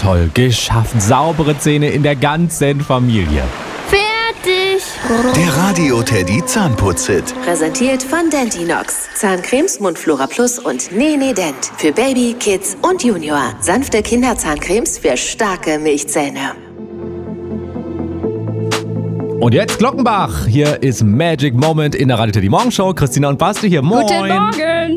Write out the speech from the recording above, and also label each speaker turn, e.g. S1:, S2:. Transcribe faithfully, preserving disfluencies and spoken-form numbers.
S1: toll, geschafft. Saubere Zähne in der ganzen Familie.
S2: Fertig.
S3: Der Radio Teddy Zahnputzhit.
S4: Präsentiert von Dentinox. Zahncremes, Mundflora Plus und Nene Dent. Für Baby, Kids und Junior. Sanfte Kinderzahncremes für starke Milchzähne.
S1: Und jetzt Glockenbach. Hier ist Magic Moment in der Radio Teddy Morgenshow. Christina und Basti hier. Moin.
S2: Guten Morgen.